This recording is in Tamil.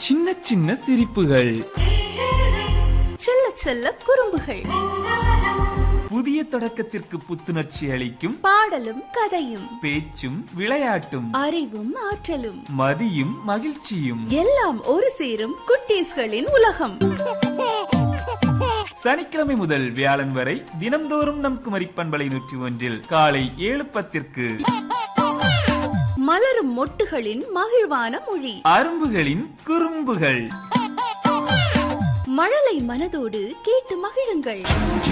சின்ன சின்ன சிரிப்புகள், செல்ல செல்ல குறும்புகள், புதிய தொடக்கத்திற்கு புத்துணர்ச்சி அளிக்கும் பாடலும் கதையும், பேச்சும் விளையாட்டும், அறிவும் ஆற்றலும், மதியும் மகிழ்ச்சியும் எல்லாம் ஒரு சேரும் குட்டீஸ்களின் உலகம். சனிக்கிழமை முதல் வியாழன் வரை தினம்தோறும் நம் குமரி பண்பலை 101 காலை 7:10 மலரும் மொட்டுகளின் மகிழ்வான மொழி, அரும்புகளின் குறும்புகள். மழலை மனதோடு கேட்டு மகிழுங்கள்.